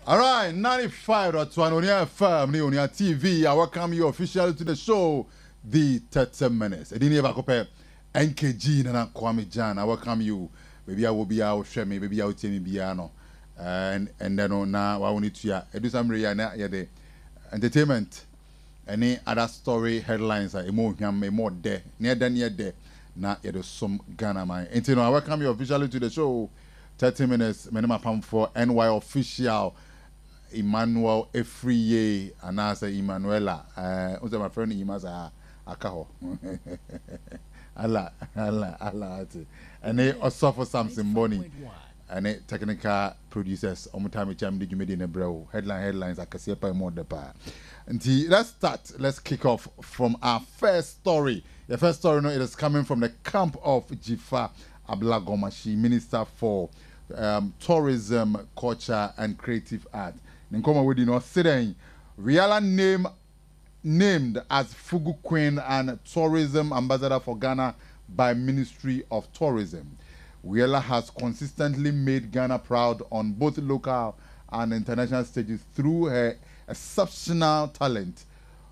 All right, 95.1 Onia FM, Onia TV. I welcome you officially to the show, the 30 minutes. I didn't ever compare NKG and Kwame Jan. I welcome you. Maybe I will be out, share me, maybe I'll tell me piano. And then on now, I want to do some real the entertainment. Any other story headlines are more there, near there. Now, it is some Ghana man. And I welcome you officially to the show. 30 minutes, minimum pam for NY official. Emmanuel Efriye and as Emmanuela. Also my friend Imaza Akaho. Allah. And they also for Samson Bonnie. And they technical producers Omutami Cham did you made in a bro. Headlines I can see a more the pa. And let's kick off from our first story. The first story it is coming from the camp of Jifa Ablagomashi, Minister for Tourism, Culture and Creative Art. Nkoma wedi no sitting Riala named as Fugu Queen and Tourism Ambassador for Ghana by Ministry of Tourism. Riala has consistently made Ghana proud on both local and international stages through her exceptional talent,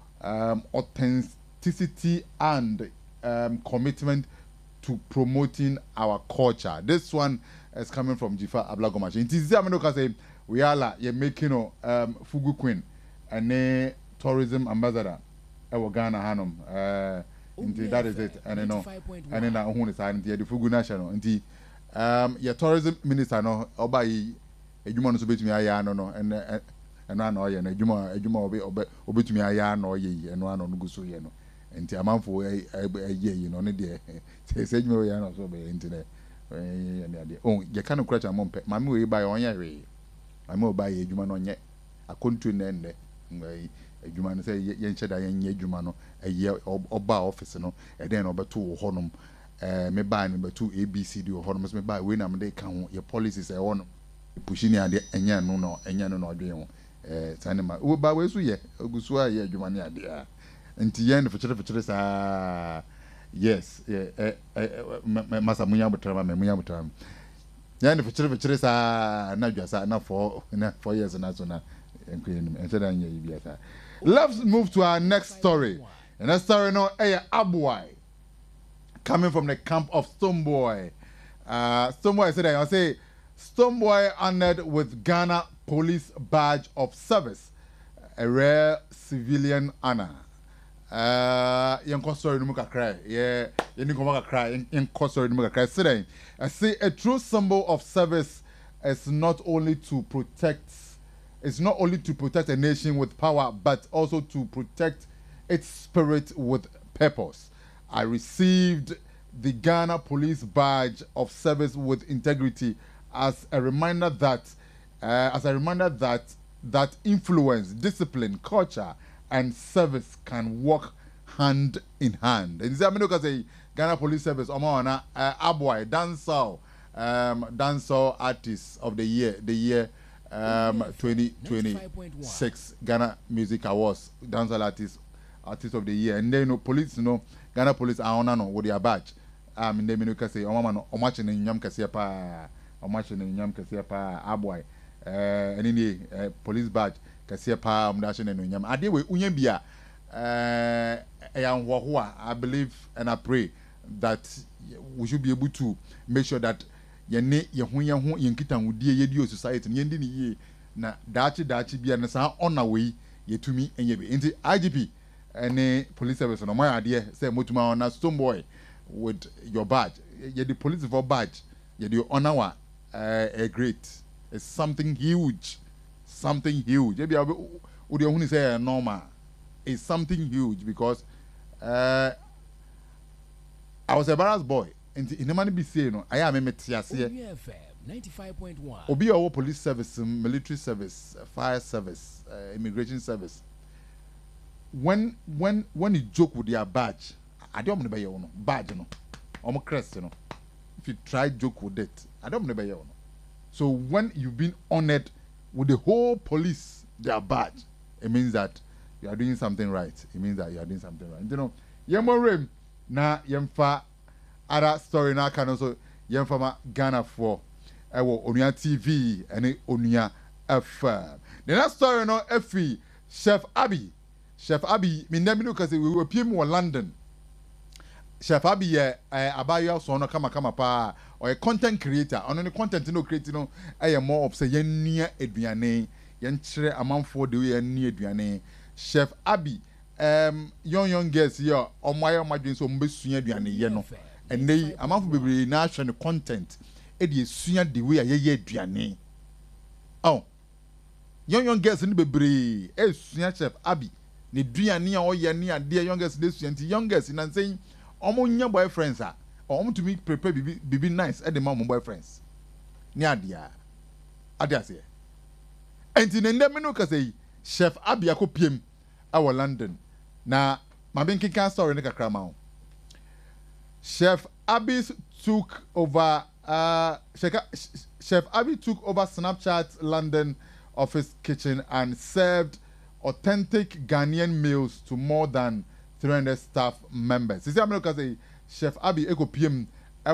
authenticity and commitment to promoting our culture. This one is coming from Jifa Ablagomashi. It is say we are making Fugu Queen and tourism ambassador. Ghana Hanum. That is it. And then who is the Fugu National. Your tourism minister no oba yi ejuma no so betumi aya no and I know ye na ejuma obetumi aya no ye eno ano no guso ye no. Nti amanfo ye no ne de say ejuma ye no so be internet. Oh, you can't crash a mump. Mammy will buy on your way. I will buy a Jumano yet. I couldn't end a Juman say, Yen Cheddar and Ye Jumano, a year or bar office, no, and then over 2 Honum, may buy number 2 ABCD or Honums may buy when I'm they count your policies a on pushing and yan no, and yan no, dear. Sanima, oh, by way, so ye, Gusua, ye, Jumania, dear. And Tian for Chile, yes, Masa Munyam. Yani for not just enough for 4 years and that's on. Let's move to our next story. And that story now, Abuai, coming from the camp of Stonebwoy. Stonebwoy said, I say, Stonebwoy honored with Ghana Police Badge of Service, a rare civilian honor. Young story no muka cry. Yeah, you muka cry. Young story no muka cry. Say, I say a true symbol of service is not only to protect a nation with power, but also to protect its spirit with purpose. I received the Ghana Police Badge of Service with integrity as a reminder that that influence, discipline, culture and service can work hand in hand. And say Ghana Police Service Omana Abuai dancehall artist of the year 2026 Ghana Music Awards dancehall artist of the year. And then police Ghana Police are on with their badge. In the menu say omache ne nyam kase pa Abuai and in the police badge kase pa omdache ne nyam ade we unya bia I believe and I pray that we should be able to make sure that yene yehu yenkita wudie yedi society yendi ni ye na dachi bia na sa on away yetumi enyebe nti IGP and police service no my idea say motuma on Stonebwoy with your badge the police for badge you honor wa a great. It's something huge maybe udi ohuni say normal. It's something huge because I was a barracks boy. In the money be saying, I am a Metiasia 95.1. Obi our police service, military service, fire service, immigration service. When you joke with your badge, I don't know your badge, I'm crest, If you try joke with it, I don't know your. So when you've been honored with the whole police, their badge, it means that you are doing something right. It means that you are doing something right. Yemorem na yemfa other story na can also yemfa Ghana for Onuya TV and Onuya FM. The next story no Effie Chef Abby. Chef Abby, me name no cause we were PM in London. Chef Abby abayo so no kama pa or a content creator. On the content no creating no more of say yen near aduane yen chere amanfo de we near aduane. Chef Abby young girls here on my dream so mbesua aduane ye no. And they amanfo bebre na hwe no content e de esua de we ye aduane. Oh, young girls in bebre esua Chef Abby ne duane a oye ne ade young girls de sua nti young girls na saying omo nya boyfriends a omo to me prepare bibi nice e de ma omo boyfriends ni ade ase enti ne ndem no ka say Chef Abby akopiem awo London na ma ben kinkan story ne kakra ma. Chef Abby took over Chef Abby took over Snapchat London office kitchen and served authentic Ghanaian meals to more than 300 staff members. This is America say Chef Abby eko PM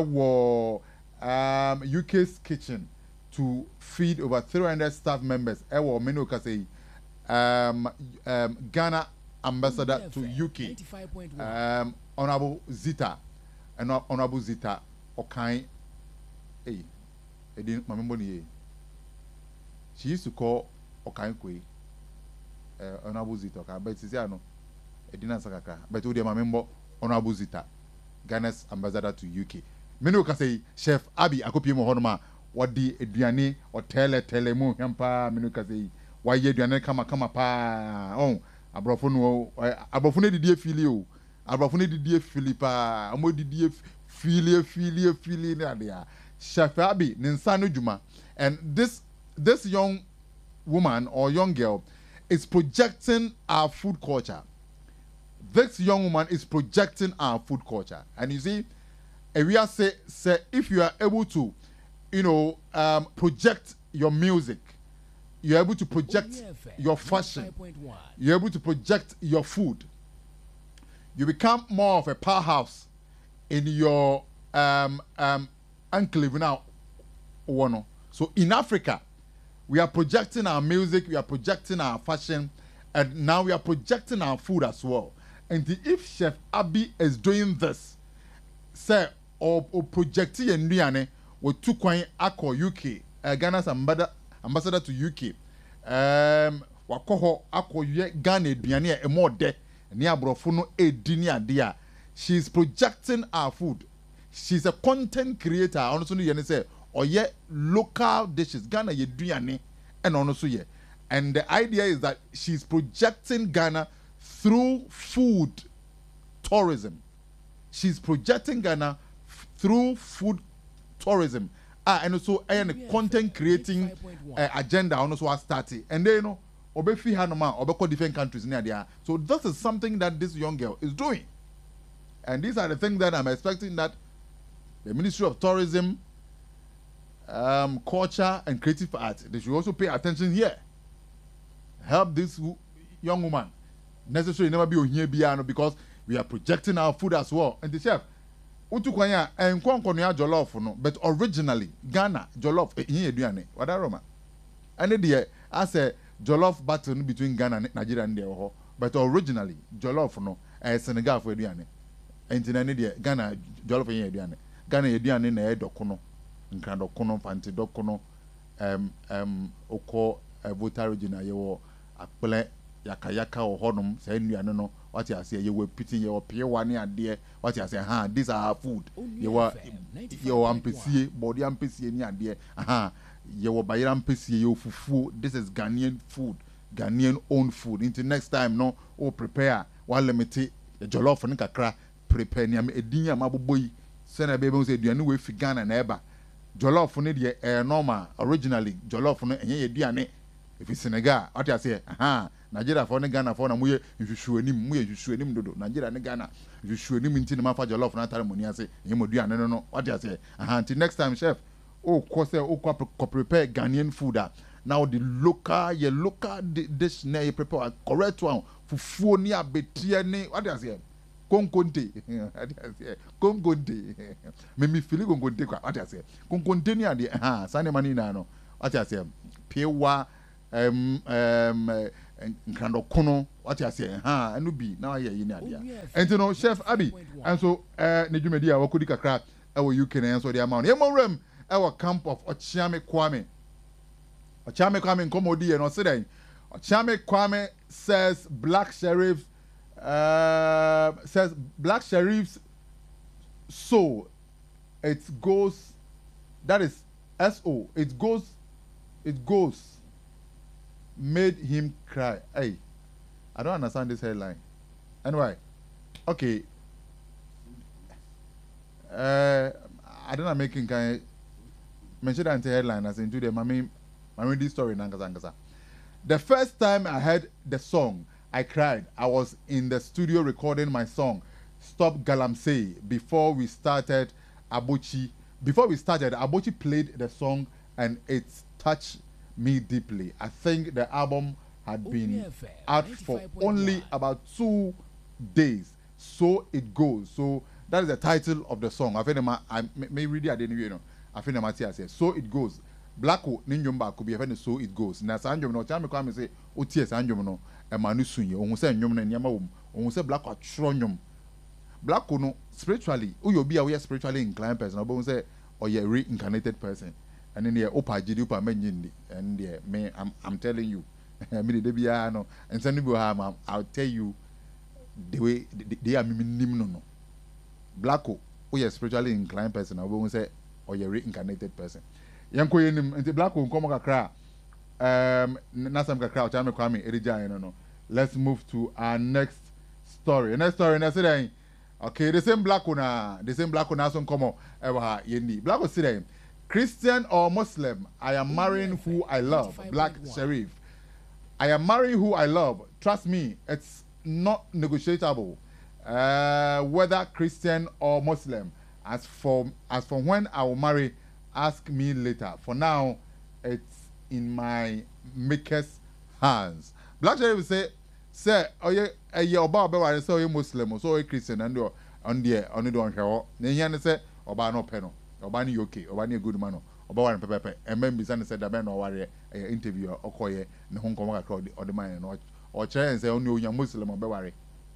UK's kitchen to feed over 300 staff members. Ewo menu ka say Ghana ambassador to UK. Honorable Zita and Honorable Zita Okai. Hey, I didn't remember ni. She used to call Okai Kwe. Honorable Zita Okai, but she said no. Edina Sakaka, but who my member Honorable Zita, Ghana's ambassador to UK. Menu ka say Chef Abby akopi mo honoma wadi eduane o tele mu hempa menu ka say why eduane kama pa oh abrofo no didie fili o abrofo no didie fili pa amo didie fili na dia Chef Abby ninsa no djuma. And this young woman or young girl is projecting our food culture. This young woman is projecting our food culture. And you see, we are say if you are able to, project your music, you're able to project your fashion, you're able to project your food, you become more of a powerhouse in your enclave now. So in Africa, we are projecting our music, we are projecting our fashion, and now we are projecting our food as well. And if Chef Abby is doing this, say, or projecting a new with 2 coin ako UK, Ghana's ambassador to UK, wakoho ako Ghana duane e more de ni abrofo no edinia dia. She's projecting our food. She's a content creator. Honestly, you say, or yet local dishes, Ghana ye duane, and honestly, and the idea is that she's projecting Ghana through food tourism. She's projecting Ghana through food tourism. And also a content creating agenda on also started. And then obefi hanoma obeko different countries near there. So this is something that this young girl is doing. And these are the things that I'm expecting that the Ministry of Tourism, Culture and Creative Arts, they should also pay attention here. Help this young woman. Necessarily never be here because we are projecting our food as well. And the chef, utukwanya and konkonya jollof no, but originally Ghana jollof here duane. What are Roma? And the I say jollof battle between Ghana and Nigeria and the but originally jollof no, Senegal for duane. And the Ghana jollof here duane. Ghana duane na dokono, nkandokono fanti dokono, oko voter region yewo akple yaka or honum say no what you say you were pitting your peer one idea what you say these are our food you were your ampesi body ampesi any idea you were by ampesi you fufu. This is Ghanaian food, Ghanaian own food. Into next time no prepare one limit jollof and kakra prepare niam edinya maboboy send baby say duane we fi Ghana na eba jollof no de normal originally jollof no enye duane if it's Senegal what you say Nigeria for Ghana for na muye hwehwenim dodo Nigeria ne Ghana hwehwenim nti na mafa jollof na taremoni ase yemodua no what you say until next time chef prepare Ghanaian food now the local dish na you prepare correct one fufuo ni abetie ni what you say konkonte konkonte me feel konkonte kwa what you say konkonte ni ade sane mani na no what you say pewa nkando kono what you say ha enu bi na aye yi ni adia enti no chef Abi and so ne dwumadi a wakodi kakra e wo UK na so de amount ye mo rem e wo camp of Ochiame Kwame nkomodi e no se den Ochiame Kwame says Black Sheriff's soul it goes that is SO it goes made him cry. Hey, I don't understand this headline. Anyway, okay. I don't know making kind mention that headline as into the mami this story nangasa. The first time I heard the song, I cried. I was in the studio recording my song, Stop Galamsey. Before we started, Abochi played the song and it touched me deeply. I think the album had been out for only about 2 days. So it goes. So that is the title of the song. I think I may read it. I didn't know. I think I say so it goes. Blacko ninjumba could be a so it goes. Na sanjum no chame come say otie sanjum no e manu sunye. Ohun say nyum na nyama wom. Ohun say Blacko atro nyum. Blacko no spiritually, we are spiritually inclined person. Ohun say or ye reincarnated person. And then the opa jidi opa menjindi and me I'm telling you me the bia no and send you I'll tell you the way they are no Blacko we are spiritually inclined person I won't say or you reincarnated person yanko yenim enti Blacko nkomo kakra nasam kakra o chame kwame erija no let's move to our next story na say okay the same Blacko na so nkomo ewa ha yendi Blacko say Christian or Muslim, I am marrying who I love. Black Sheriff. I am marrying who I love. Trust me, it's not negotiable. Whether Christian or Muslim. As for when I will marry, ask me later. For now, it's in my maker's hands. Black Sheriff say, oh yeah, oba be so you Muslim, so you Christian, and you on the show. Then say, oba no peno. Obani okay, Obani good man, Obawan Pepe, and then Bizan said the man or warrior interview or coye, and Hong Kong or the man or chair and say only young Muslim or Bewari.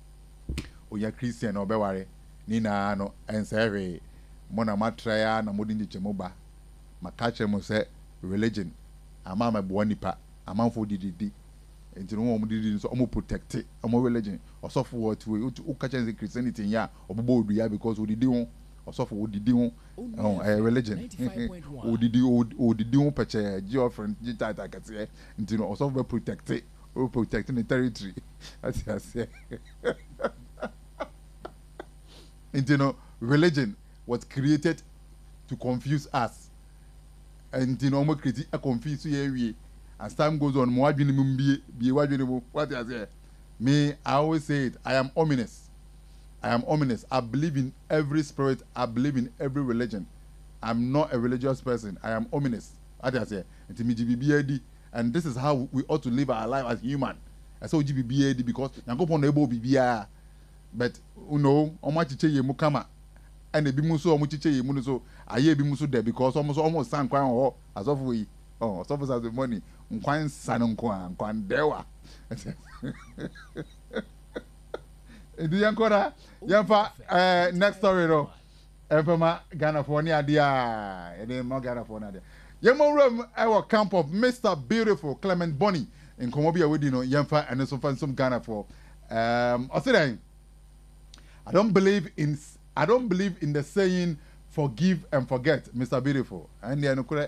O ya Christian or Bewari, Nina no and say Mona Matraya, Namudin Chemoba. Makache must say religion. A mamma buanipa, a man for DDD. And to know did so protect it, a more religion, or software to catch Christianity, ya, or Bodia because we did or so for the religion. Did you patch a girlfriend? I can say, you know, also protecting the territory. As I say, and you know, religion was created to confuse us, and you know, a confuse you. As time goes on, more be what I say. Me, I always say it. I am ominous. I believe in every spirit. I believe in every religion. I'm not a religious person. I am ominous. What I say, and this is how we ought to live our life as human. I say GBBAD because Yankopon ebo bibia, but you know, omachiche ye mukama, and the bimuso omuchiche ye munuso. Aye bimuso there because almost san kwan ho as of we as of as the money. Nkwan san nkwan dewa. Ndi yankora yamfa next story no efema Ghana for ni adia ene mo Ghana for na adia yemo room our camp of Mr. Beautiful Clement Bonny in Komobia wedi no yamfa and so fan some Ghana for I don't believe in the saying forgive and forget, Mr. Beautiful and ya no kure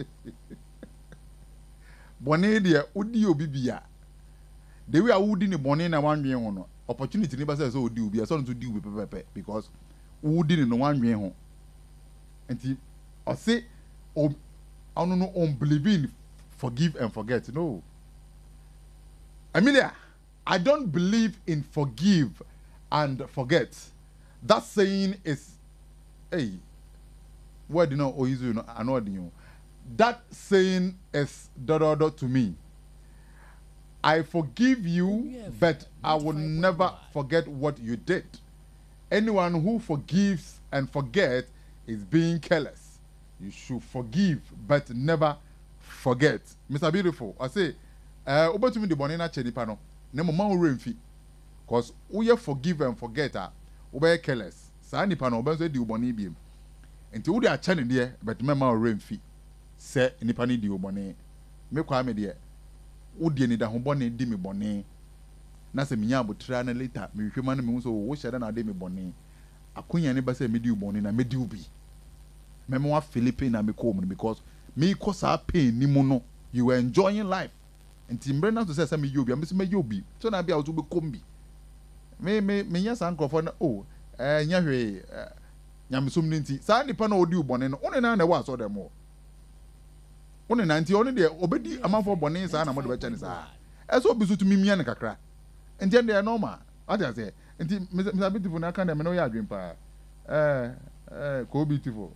Bonny dia udi obibia the way I would in the Bonny na wan dwen ho no opportunity never says so do be a son to do with pepe because who didn't know one way home. And I say, I don't know, believe in forgive and forget. No, Amelia, I don't believe in forgive and forget. That saying is, hey, what do you know? Or is you know? I know you. That saying is to me. I forgive you, but I will never forget what you did. Anyone who forgives and forgets is being careless. You should forgive, but never forget. Mr. Beautiful, I say, obetumi de bɔne na kyɛ nipa no na mo ma wo remfi cause woyɛ forgive and forget a wobɛyɛ careless saa nipa no ɔbɛnso di bɔne biem nti wode akyɛ ne deɛ but mɛma wo remfi sɛ nipa no di bɔne me kwa me deɛ wodie ni da ho bɔne di me bɔne na sɛ menya abotra na later mehwehwɛ ma no mehu sɛ wo hyɛ da na ade me bɔne akonya ne ba sɛ medi bɔne na medi bi mɛma wa Philippine na me kɔ mu because me kɔ saa pain ni mu no you were enjoying life nti mbrɛ na to sɛ me yobi amesi me yobi so na bia wo to be kombi me nya san krofo na nya hwe nyamesom ni nti saa nipa na odi bɔne no one na na wa so dem o one na nti one de obedi amanfo bɔne saa na mo de bɛkyɛ ne saa ɛso obi so to mimia ne kakra nti ende ya normal ati ase nti Mr. Beautiful na kan dem no ya adwen pa ko beautiful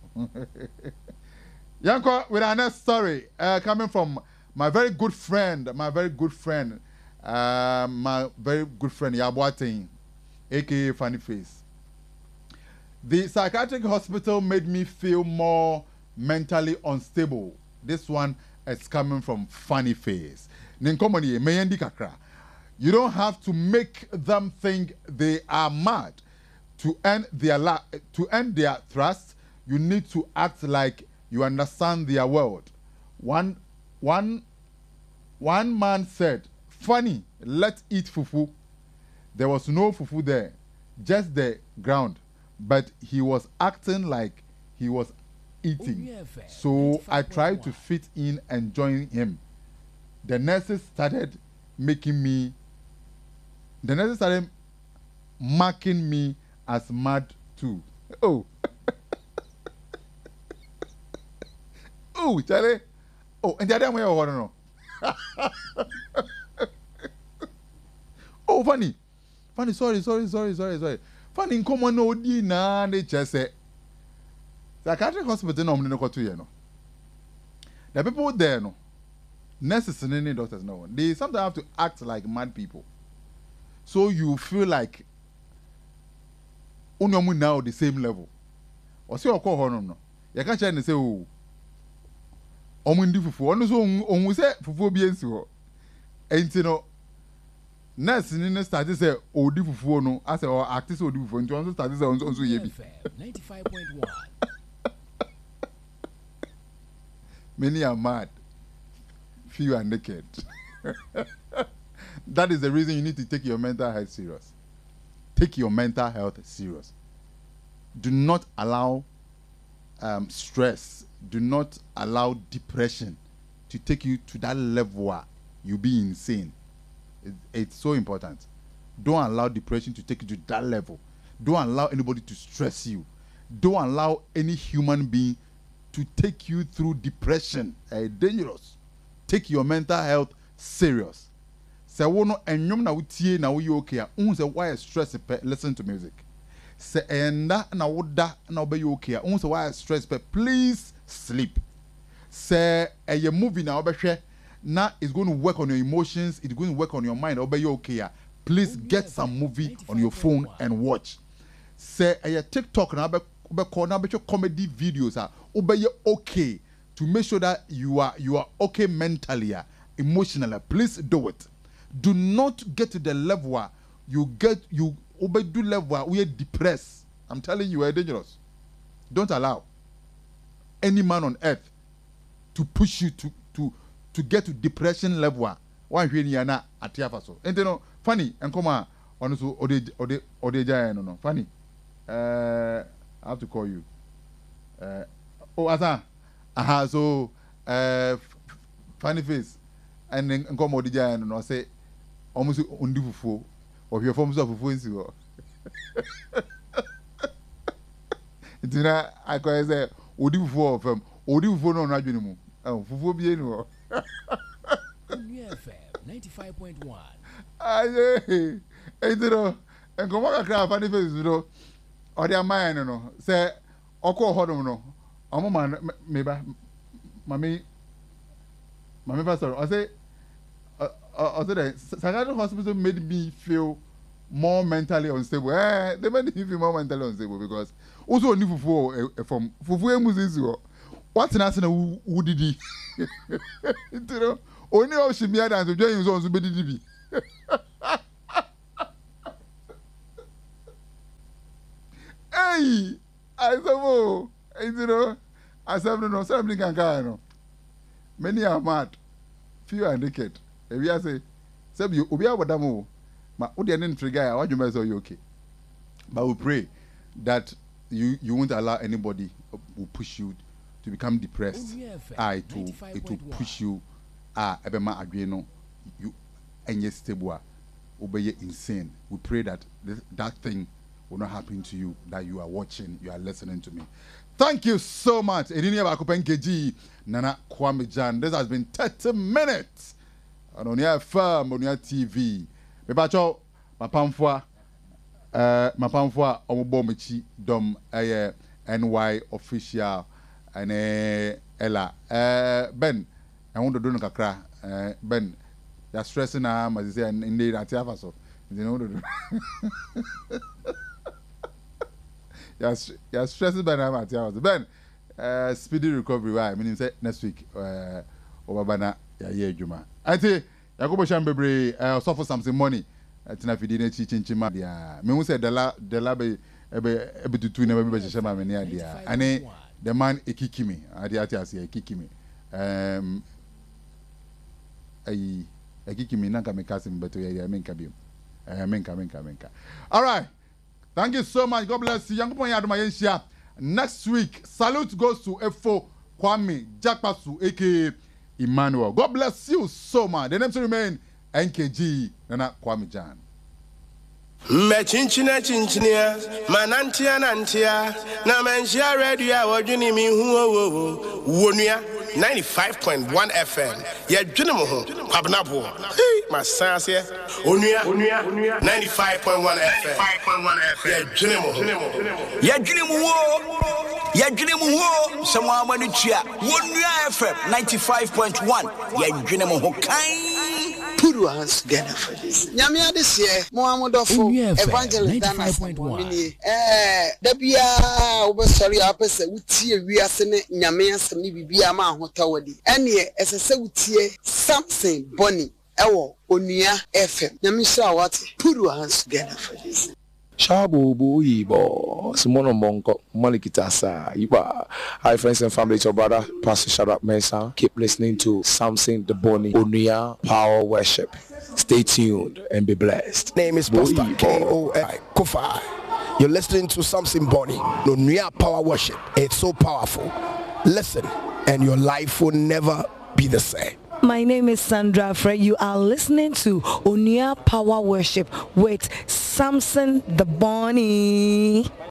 Yanko with our next story coming from my very good friend Yaboating, aka Funny Face. The psychiatric hospital made me feel more mentally unstable. This one is coming from Funny Face. Ninkomoni meyendi kakra. You don't have to make them think they are mad to earn their trust. You need to act like you understand their world. One man said, "Funny, let's eat fufu." There was no fufu there, just the ground. But he was acting like he was eating. So I tried to fit in and join him. The nurses started marking me as mad too. Oh. Oh, Charlie. Oh, and the other way I want to know. Oh, funny, sorry. Funny, in common, no, na they just say. Psychiatric hospital, no, no, no. The people there, no, nurses and any doctors, no, they sometimes have to act like mad people. So you feel like, only now the same level. Or see, or call her no. You can't try and say, oh. Omundi fufu ono so onwu se fufu obi ensi ho enti no nurse ni ne start say odi fufu no ase o act say odi fufu enti on so start say on so ye bi 95.1 Many are mad, few are naked. That is the reason you need to take your mental health serious. Take your mental health serious. Do not allow stress. Do not allow depression to take you to that level where you be insane. It's so important. Don't allow depression to take you to that level. Don't allow anybody to stress you. Don't allow any human being to take you through depression. Dangerous. Take your mental health serious. Say wono enyom na wutie na wo okay. Say why stress listen to music. Say enda na woda na obey okay. Say why stress please sleep. Say a movie now it's going to work on your emotions, it's going to work on your mind. Obey okay. Please get some movie on your phone and watch. Say a TikTok now comedy videos obey okay to make sure that you are okay mentally, emotionally. Please do it. Do not get to the level where you obey do level where we are depressed. I'm telling you, are dangerous. Don't allow any man on earth to push you to get to depression level. Why you na atiafaso? And you know, funny and come on so ode no funny. I have to call you. Asa. So Funny Face and then come ode no say almost undi fufu of your forms of fufu nsi. Itina I call say odi fufu of odi fufu no adwene mu. Fufu bi enu ho. UFM 95.1. Aye. Either and come on Funny Face do odi amaya no say okọ hodom no omo man meba mami pastor I say the psychiatric hospital made me feel more mentally unstable. They made me feel more mentally unstable because also only from fufu emuzizi what na say na wudidi. You know, Only how she made and to join you on Subedi. Hey, I said, you know, I said, no, something can go. Many are mad, few are naked. If you say, some you, Ubia Wadamo, my Udian trigger, I want you to be okay. But we pray that you won't allow anybody who push you to become depressed. It will push you. Ebema Adriano, you and yes, stable, obey insane. We pray that that thing will not happen to you, that you are watching, you are listening to me. Thank you so much. Edinia Bakopenkeji, Nana Kwame Jan. This has been 30 minutes. And on your firm, on your TV. Bebacho, Mapamfwa, Omobomichi, Dom, NY official, and Ella. Ben. I want to do no kakra. Ben, you're stressing now, as you say, and indeed, at your so. You know, you're stressing by now, at your Ben, speedy recovery. Why? I mean, say next week, over Bana, yeah, Juma. I say, Yakobo Shambebre, suffer something money. Tina Fidine Chichinchima, yeah. Me who said the lab, ebe to two never be Shama Mania, dear. And the man, a kikimi, Adiatia, say, kikimi. I kiki me nanka me kasim but yeah menka bi menka. All right, thank you so much. God bless you. Young boy, next week, salute goes to F4 Kwame Jakpasu, aka Emmanuel. God bless you so much. The name to remain NKG Nana Kwame Jan. Me chinchina manantia na menshia radio wajuni mi huo wonua 95.1 FM ya dwene mo ho kwabnabo my sense here onua 95.1 FM ya dwene mo ho samwa amanu tua wonua FM 95.1 ya dwene mo ho kan put your hands together for this. Nyamia this year, Mohamedofo, Evangelist Dana 95.1. Dabia, over sorry, I say, we are sending Nyamia some Bibia Ma Hotawadi. And ye, as I say, something Bonnie, Ewo, Onia FM. Nyamisha, what? Put your hands together for this. Shabu Ibo, Simono Monko, Molikitasa, Iba. Hi, friends and family, your brother, Pastor Shadrach Mensah. Keep listening to Samson the Bonnie, Onia Power Worship. Stay tuned and be blessed. Name is Pastor K.O.I. Kofi. You're listening to Samson Bonnie, Onia Power Worship. It's so powerful. Listen, and your life will never be the same. My name is Sandra Frey. You are listening to Onia Power Worship with Samson the Bonnie.